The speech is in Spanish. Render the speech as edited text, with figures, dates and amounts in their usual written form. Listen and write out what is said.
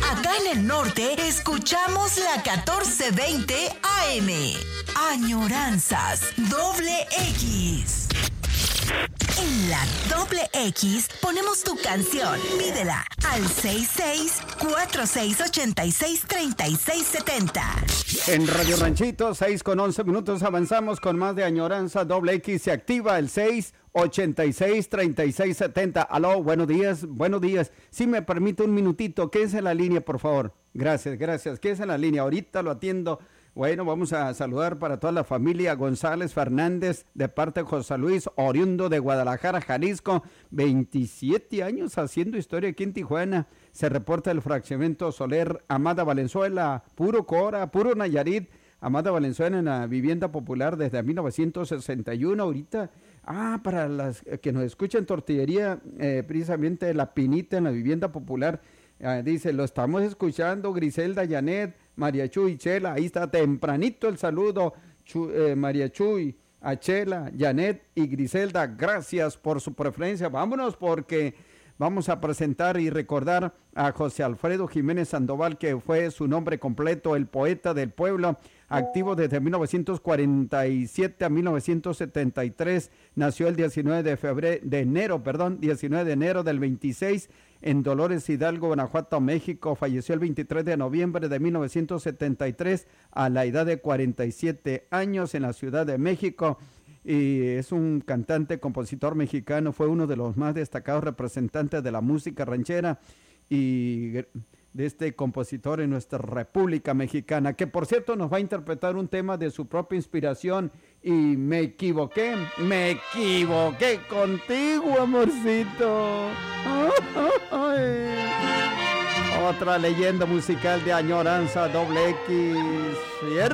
Acá en el norte escuchamos la 1420 AM. Añoranzas doble X. En la doble X ponemos tu canción. Pídela al 66-4686-3670. En Radio Ranchito, 6:11, avanzamos con más de Añoranza doble X. Se activa el 686-3670. Aló, buenos días. Si me permite un minutito, quédese en la línea, por favor. Gracias. Quédese en la línea, ahorita lo atiendo. Bueno, vamos a saludar para toda la familia González Fernández, de parte de José Luis, oriundo de Guadalajara, Jalisco, 27 años haciendo historia aquí en Tijuana. Se reporta el fraccionamiento Soler, Amada Valenzuela, puro Cora, puro Nayarit. Amada Valenzuela en la vivienda popular desde 1961, ahorita. Para las que nos escuchan, tortillería, precisamente La Pinita en la vivienda popular. Dice, lo estamos escuchando, Griselda, Janet, María Chuy, Chela, ahí está tempranito el saludo, María Chuy, a Chela, Janet y Griselda, gracias por su preferencia. Vámonos porque vamos a presentar y recordar a José Alfredo Jiménez Sandoval, que fue su nombre completo, el poeta del pueblo, activo desde 1947 a 1973, nació el 19 de enero del 26, en Dolores Hidalgo, Guanajuato, México. Falleció el 23 de noviembre de 1973 a la edad de 47 años en la Ciudad de México. Y es un cantante, compositor mexicano, fue uno de los más destacados representantes de la música ranchera y de este compositor en nuestra República Mexicana, que por cierto nos va a interpretar un tema de su propia inspiración. Y me equivoqué contigo, amorcito. Otra leyenda musical de Añoranza doble X.